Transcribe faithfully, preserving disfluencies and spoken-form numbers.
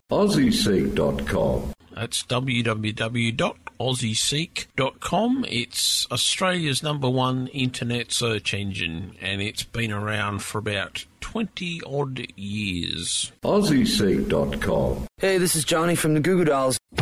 aussie seek dot com. That's w w w dot aussie seek dot com. It's Australia's number one internet search engine, and it's been around for about twenty-odd years. aussie seek dot com. Hey, this is Johnny from the Goo Goo Dolls.